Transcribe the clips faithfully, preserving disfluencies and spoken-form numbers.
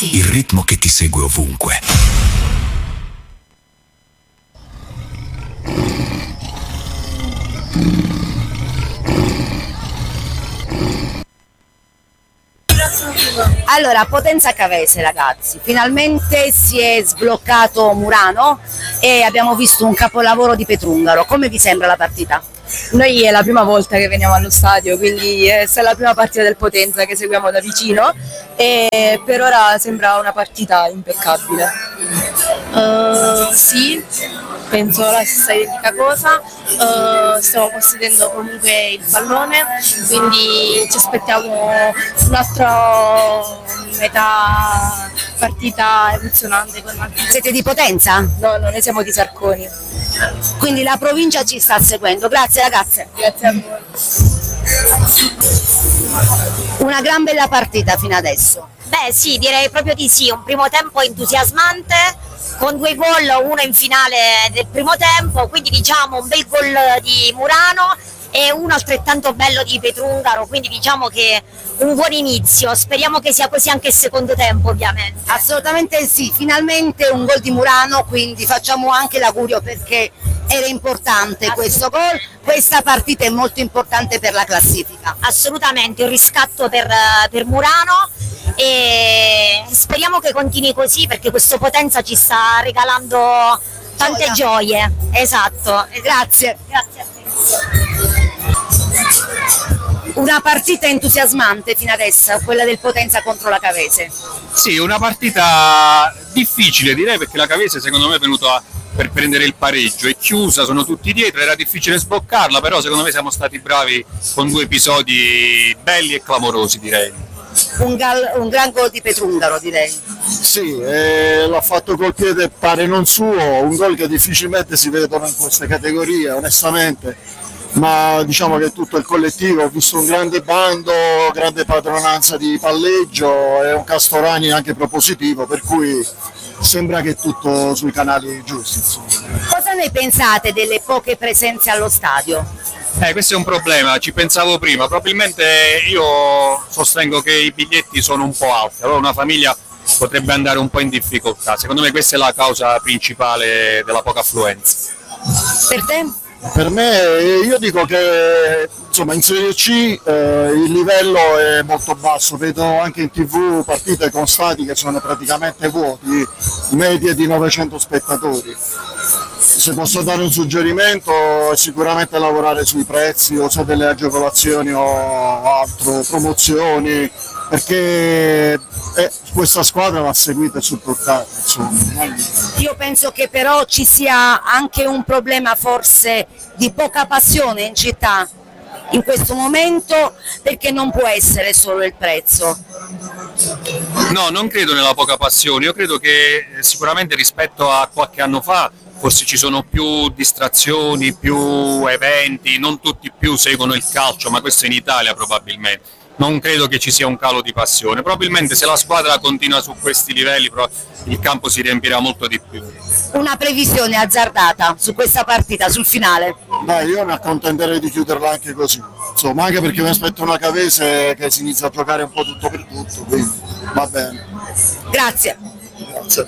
eventi. Il ritmo che ti segue ovunque. Allora, Potenza Cavese ragazzi, finalmente si è sbloccato Murano e abbiamo visto un capolavoro di Petrungaro. Come vi sembra la partita? Noi è la prima volta che veniamo allo stadio, quindi è la prima partita del Potenza che seguiamo da vicino e per ora sembra una partita impeccabile. Uh, sì, penso la stessa identica cosa, uh, stiamo possedendo comunque il pallone, quindi ci aspettiamo un'altra metà partita emozionante. Con altri. Siete di Potenza? No, no, noi siamo di Sarconi. Quindi la provincia ci sta seguendo, grazie ragazze. Grazie a voi. Una gran bella partita fino adesso. Beh sì, direi proprio di sì, un primo tempo entusiasmante con due gol, uno in finale del primo tempo, quindi diciamo un bel gol di Murano e uno altrettanto bello di Petrungaro, quindi diciamo che un buon inizio, speriamo che sia così anche il secondo tempo ovviamente. Assolutamente sì, finalmente un gol di Murano, quindi facciamo anche l'augurio perché era importante questo gol, questa partita è molto importante per la classifica. Assolutamente, un riscatto per, per Murano e speriamo che continui così perché questo Potenza ci sta regalando tante gioie. gioie. Esatto, grazie. Grazie a te. Una partita entusiasmante fino adesso, quella del Potenza contro la Cavese. Sì, una partita difficile direi perché la Cavese secondo me è venuta per prendere il pareggio, è chiusa, sono tutti dietro, era difficile sbloccarla, però secondo me siamo stati bravi con due episodi belli e clamorosi direi. Un, gal, un gran gol di Petrungaro direi. Sì, eh, l'ha fatto col piede pare non suo, un gol che difficilmente si vedono in queste categorie onestamente, ma diciamo che tutto il collettivo, ho visto un grande bando, grande padronanza di palleggio e un Castorani anche propositivo, per cui sembra che è tutto sui canali giusti. Insomma. Cosa ne pensate delle poche presenze allo stadio? Eh, questo è un problema, ci pensavo prima, probabilmente io sostengo che i biglietti sono un po' alti, allora una famiglia potrebbe andare un po' in difficoltà, secondo me questa è la causa principale della poca affluenza. Per te? Per me, io dico che insomma in Serie C eh, il livello è molto basso, vedo anche in tv partite con stadi che sono praticamente vuoti, medie di novecento spettatori. Se posso dare un suggerimento è sicuramente lavorare sui prezzi o se delle agevolazioni o altro, promozioni, perché eh, questa squadra va seguita e supportata. Insomma. Io penso che però ci sia anche un problema forse di poca passione in città in questo momento, perché non può essere solo il prezzo. No, non credo nella poca passione, io credo che sicuramente rispetto a qualche anno fa forse ci sono più distrazioni, più eventi, non tutti più seguono il calcio, ma questo in Italia probabilmente. Non credo che ci sia un calo di passione, probabilmente se la squadra continua su questi livelli il campo si riempirà molto di più. Una previsione azzardata su questa partita, sul finale? Beh, io mi accontenterei di chiuderla anche così, insomma, anche perché mi aspetto una Cavese che si inizia a giocare un po' tutto per tutto, quindi va bene. Grazie. Grazie a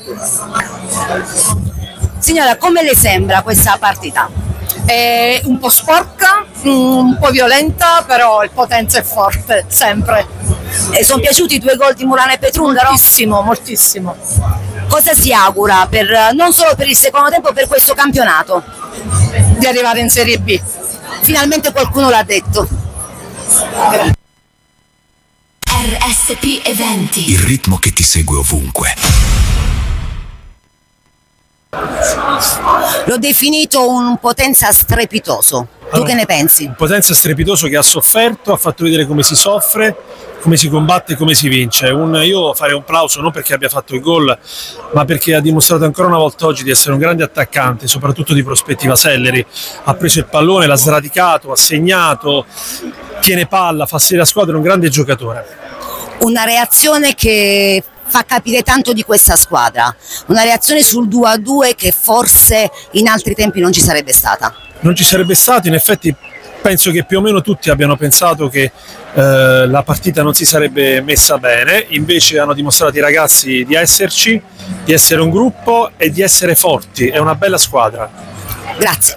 te. Signora, come le sembra questa partita? È un po' sporca, un po' violenta, però il Potenza è forte, sempre. E sono piaciuti i due gol di Murano e Petrungaro? Moltissimo, moltissimo. Cosa si augura, per, non solo per il secondo tempo, per questo campionato? Di arrivare in Serie B. Finalmente qualcuno l'ha detto. R S P Eventi. Il ritmo che ti segue ovunque. L'ho definito un Potenza strepitoso. Tu allora, che ne pensi? Un Potenza strepitoso che ha sofferto, ha fatto vedere come si soffre, come si combatte e come si vince. Un, io farei un plauso non perché abbia fatto il gol, ma perché ha dimostrato ancora una volta oggi di essere un grande attaccante, soprattutto di prospettiva. Selleri ha preso il pallone, l'ha sradicato, ha segnato, tiene palla, fa seria squadra, è un grande giocatore. Una reazione che fa capire tanto di questa squadra, una reazione sul due a due che forse in altri tempi non ci sarebbe stata. Non ci sarebbe stato, in effetti penso che più o meno tutti abbiano pensato che eh, la partita non si sarebbe messa bene, invece hanno dimostrato i ragazzi di esserci, di essere un gruppo e di essere forti, è una bella squadra. Grazie.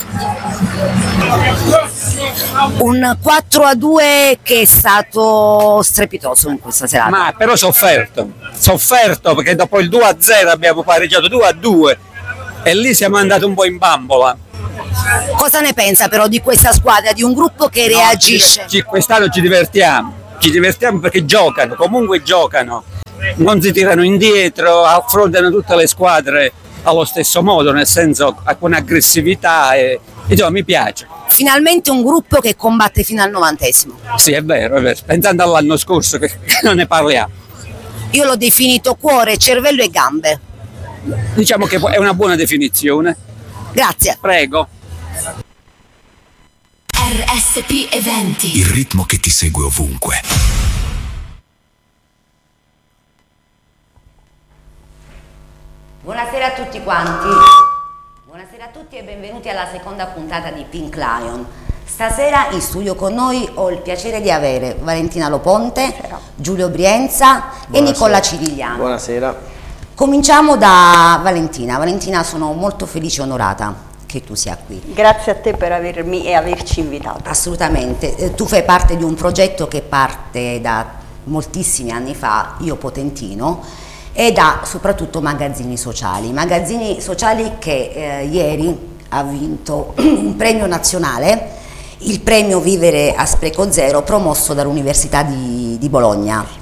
Un quattro a due che è stato strepitoso in questa serata. Ma però sofferto, sofferto perché dopo il due a zero abbiamo pareggiato due a due e lì siamo andati un po' in bambola. Cosa ne pensa però di questa squadra, di un gruppo che No, reagisce? ci- quest'anno ci divertiamo, ci divertiamo perché giocano, comunque giocano, non si tirano indietro, affrontano tutte le squadre allo stesso modo, nel senso con aggressività e insomma mi piace. Finalmente un gruppo che combatte fino al novantesimo. Sì, è vero, è vero, pensando all'anno scorso che, che non ne parliamo. Io l'ho definito cuore, cervello e gambe. Diciamo che è una buona definizione. Grazie. Prego. R S P Eventi. Il ritmo che ti segue ovunque. Buonasera a tutti quanti. Buonasera a tutti e benvenuti alla seconda puntata di Pink Lion. Stasera in studio con noi ho il piacere di avere Valentina Loponte, Giulio Brienza e Nicola Cirigliano. Buonasera. Cominciamo da Valentina. Valentina, sono molto felice e onorata che tu sia qui. Grazie a te per avermi e averci invitato. Assolutamente. Eh, tu fai parte di un progetto che parte da moltissimi anni fa, Io Potentino, e da soprattutto magazzini sociali. Magazzini sociali che eh, ieri ha vinto un premio nazionale, il premio Vivere a Spreco Zero, promosso dall'Università di, di Bologna.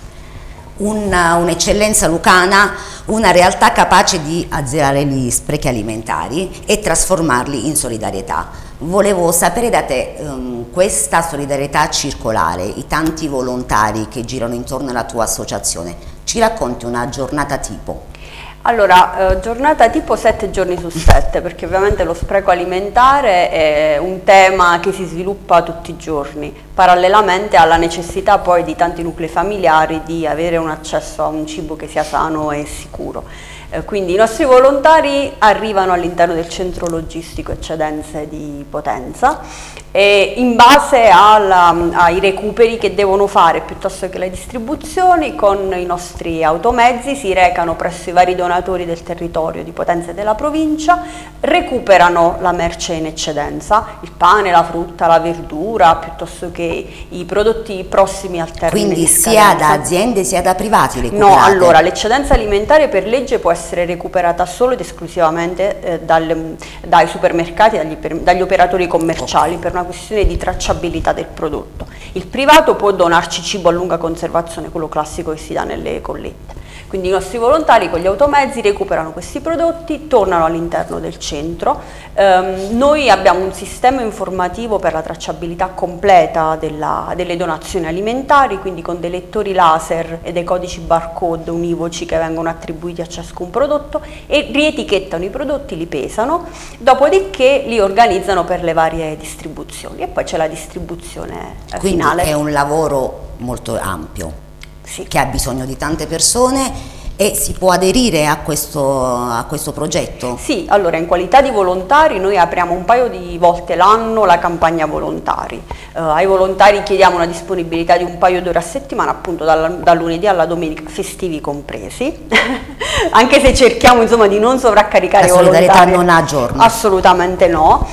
Una, un'eccellenza lucana, una realtà capace di azzerare gli sprechi alimentari e trasformarli in solidarietà. Volevo sapere da te um, questa solidarietà circolare, i tanti volontari che girano intorno alla tua associazione. Ci racconti una giornata tipo? Allora, eh, giornata tipo sette giorni su sette, perché ovviamente lo spreco alimentare è un tema che si sviluppa tutti i giorni, parallelamente alla necessità poi di tanti nuclei familiari di avere un accesso a un cibo che sia sano e sicuro. Eh, quindi i nostri volontari arrivano all'interno del centro logistico Eccedenze di Potenza e in base alla, ai recuperi che devono fare piuttosto che le distribuzioni, con i nostri automezzi si recano presso i vari donatori del territorio di Potenza e della provincia, recuperano la merce in eccedenza, il pane, la frutta, la verdura, piuttosto che i prodotti prossimi al termine. Quindi di sia scadenza. da aziende sia da privati recuperate? No, allora l'eccedenza alimentare per legge può essere recuperata solo ed esclusivamente eh, dal, dai supermercati, dagli, dagli operatori commerciali, per una questione di tracciabilità del prodotto. Il privato può donarci cibo a lunga conservazione, quello classico che si dà nelle collette. Quindi i nostri volontari con gli automezzi recuperano questi prodotti, tornano all'interno del centro. Um, noi abbiamo un sistema informativo per la tracciabilità completa della, delle donazioni alimentari, quindi con dei lettori laser e dei codici barcode univoci che vengono attribuiti a ciascun prodotto e rietichettano i prodotti, li pesano, dopodiché li organizzano per le varie distribuzioni e poi c'è la distribuzione eh, Quindi finale. È un lavoro molto ampio. Sì. Che ha bisogno di tante persone e si può aderire a questo, a questo progetto? Sì, allora in qualità di volontari noi apriamo un paio di volte l'anno la campagna volontari. Uh, ai volontari chiediamo una disponibilità di un paio d'ore a settimana, appunto dal, dal lunedì alla domenica, festivi compresi, anche se cerchiamo insomma di non sovraccaricare i volontari. La solidarietà non ha giorni? Assolutamente no.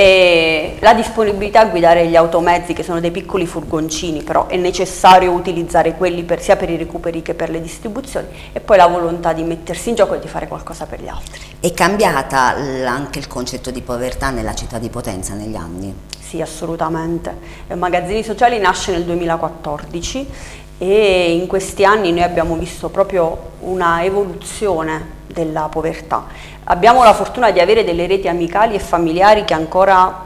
E la disponibilità a guidare gli automezzi, che sono dei piccoli furgoncini, però è necessario utilizzare quelli per, sia per i recuperi che per le distribuzioni, e poi la volontà di mettersi in gioco e di fare qualcosa per gli altri. È cambiata l- anche il concetto di povertà nella città di Potenza negli anni? Sì, assolutamente. Eh, Magazzini Sociali nasce nel duemilaquattordici e in questi anni noi abbiamo visto proprio una evoluzione della povertà. Abbiamo la fortuna di avere delle reti amicali e familiari che ancora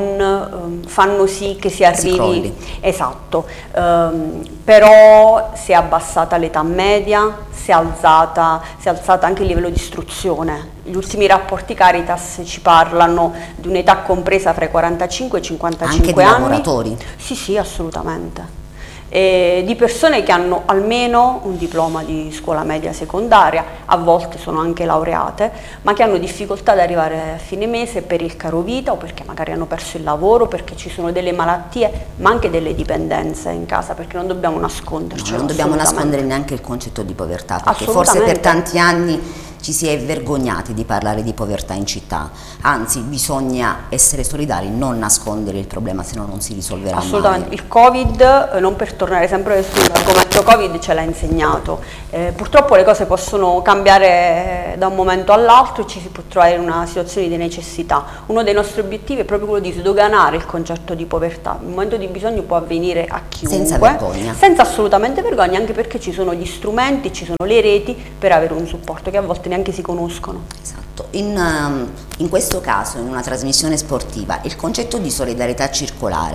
non eh, fanno sì che si arrivi. Si crolli. Esatto, um, però si è abbassata l'età media, si è, alzata, si è alzata anche il livello di istruzione. Gli ultimi rapporti Caritas ci parlano di un'età compresa fra i quarantacinque e i cinquantacinque anche anni. Anche di lavoratori? Sì, sì, assolutamente. e di persone che hanno almeno un diploma di scuola media secondaria, a volte sono anche laureate, ma che hanno difficoltà ad arrivare a fine mese per il caro vita o perché magari hanno perso il lavoro, perché ci sono delle malattie, ma anche delle dipendenze in casa, perché non dobbiamo nasconderci. No, non dobbiamo nascondere neanche il concetto di povertà, perché forse per tanti anni ci si è vergognati di parlare di povertà in città, anzi bisogna essere solidari, non nascondere il problema, se no non si risolverà mai. Assolutamente, il Covid, non per tornare sempre sull'argomento Covid, ce l'ha insegnato, eh, purtroppo le cose possono cambiare da un momento all'altro e ci si può trovare in una situazione di necessità. Uno dei nostri obiettivi è proprio quello di sdoganare il concetto di povertà, il momento di bisogno può avvenire a chiunque, senza vergogna, senza assolutamente vergogna, anche perché ci sono gli strumenti, ci sono le reti per avere un supporto che a volte neanche si conoscono. Esatto. In, um, in questo caso, in una trasmissione sportiva, il concetto di solidarietà circolare